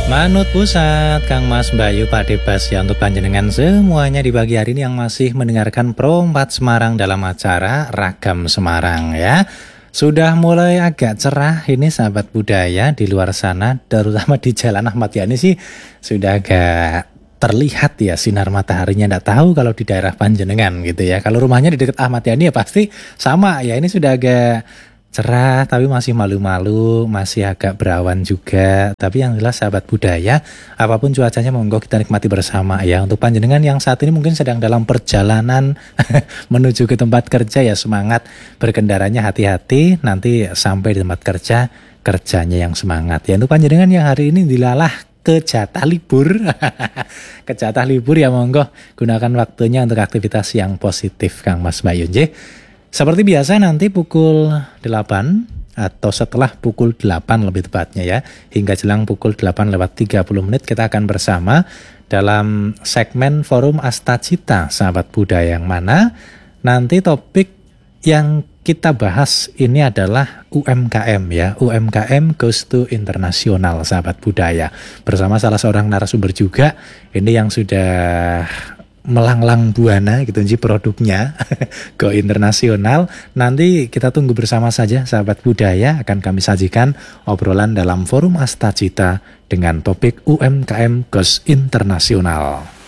Manut Pusat, Kang Mas Bayu Pak Debas ya untuk panjenengan semuanya di pagi hari ini yang masih mendengarkan Pro 4 Semarang dalam acara Ragam Semarang ya. Sudah mulai agak cerah ini sahabat budaya di luar sana, terutama di Jalan Ahmad Yani sih sudah agak terlihat ya sinar mataharinya. Nggak tahu kalau di daerah panjenengan gitu ya. Kalau rumahnya di dekat Ahmad Yani ya pasti sama ya, ini sudah agak cerah tapi masih malu-malu, masih agak berawan juga. Tapi yang jelas sahabat budaya, apapun cuacanya monggo kita nikmati bersama ya. Untuk panjenengan yang saat ini mungkin sedang dalam perjalanan menuju ke tempat kerja ya, semangat berkendaranya, hati-hati nanti sampai di tempat kerja, kerjanya yang semangat ya. Untuk panjenengan yang hari ini dilalah ke jatah libur ke jatah libur ya, monggo gunakan waktunya untuk aktivitas yang positif Kang Mas Bayu. Seperti biasa nanti pukul 8 atau setelah pukul 8 lebih tepatnya ya, hingga jelang pukul 8:30 kita akan bersama dalam segmen Forum Astacita Sahabat Budaya, yang mana nanti topik yang kita bahas ini adalah UMKM ya. UMKM Goes to Internasional Sahabat Budaya, bersama salah seorang narasumber juga ini yang sudah melanglang buana gitu ji produknya go internasional. Nanti kita tunggu bersama saja sahabat budaya, akan kami sajikan obrolan dalam Forum Astacita dengan topik UMKM Goes Internasional.